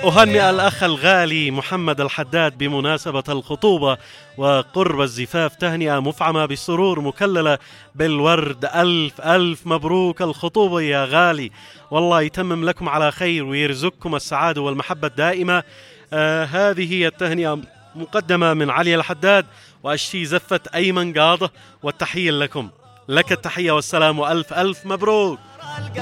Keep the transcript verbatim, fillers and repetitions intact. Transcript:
أهنئ الأخ الغالي محمد الحداد بمناسبة الخطوبة وقرب الزفاف تهنئة مفعمة بالسرور مكللة بالورد. ألف ألف مبروك الخطوبة يا غالي، والله يتمم لكم على خير ويرزقكم السعادة والمحبة الدائمة. آه هذه هي التهنئة مقدمة من علي الحداد وأشتي زفة أيمن قاضة، والتحية لكم. لك التحية والسلام وألف ألف مبروك.